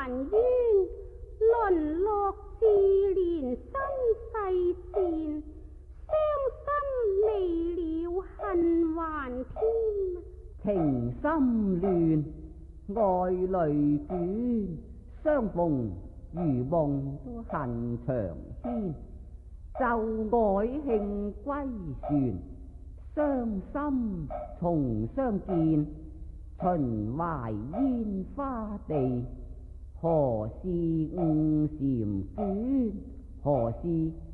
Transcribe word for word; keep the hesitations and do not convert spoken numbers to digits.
冤，淪落自憐身世善，傷心未了恨還添。 情心亂，愛淚捲，相逢如夢恨長牽。奏凱興歸船，傷心重相見。秦淮煙花地，何事誤禪卷？何事